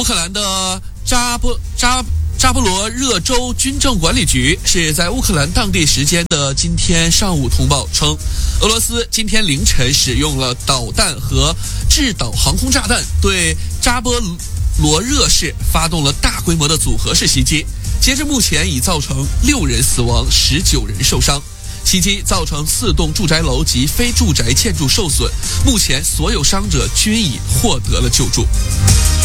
乌克兰的扎波罗热州军政管理局是在乌克兰当地时间的今天上午通报称，俄罗斯今天凌晨使用了导弹和制导航空炸弹对扎波罗热市发动了大规模的组合式袭击，截至目前已造成6人死亡，19人受伤。袭击造成4栋住宅楼及非住宅建筑受损，目前所有伤者均已获得了救助。